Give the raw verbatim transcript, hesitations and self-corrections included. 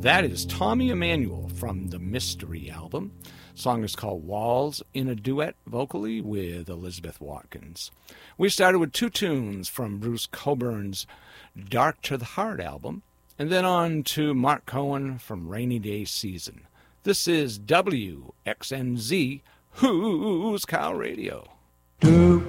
That is Tommy Emmanuel from the Mystery album. The song is called Walls, in a duet vocally with Elizabeth Watkins. We started with two tunes from Bruce Coburn's Dark to the Heart album, and then on to Mark Cohen from Rainy Day Season. This is W X N Z, Who's Cow Radio. Do